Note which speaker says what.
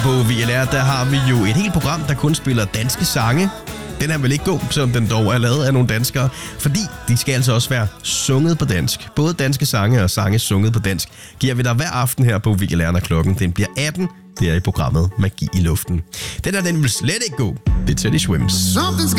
Speaker 1: på VLR, der har vi jo et helt program, der kun spiller danske sange. Den er vel ikke god, selvom den dog er lavet af nogle danskere, fordi de skal altså også være sunget på dansk. Både danske sange og sange sunget på dansk giver vi dig hver aften her på VLR, når klokken den bliver 18. Det er i programmet Magi i Luften. Den er nemlig slet ikke god. Det er Teddy Swims.